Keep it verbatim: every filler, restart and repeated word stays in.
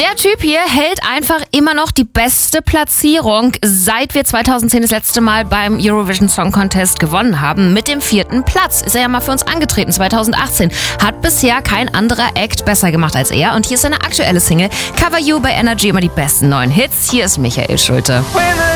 Der Typ hier hält einfach immer noch die beste Platzierung, seit wir zweitausendzehn das letzte Mal beim Eurovision Song Contest gewonnen haben. Mit dem vierten Platz ist er ja mal für uns angetreten, zweitausendachtzehn. Hat bisher kein anderer Act besser gemacht als er. Und hier ist seine aktuelle Single Cover You bei Energy, immer die besten neuen Hits. Hier ist Michael Schulte. When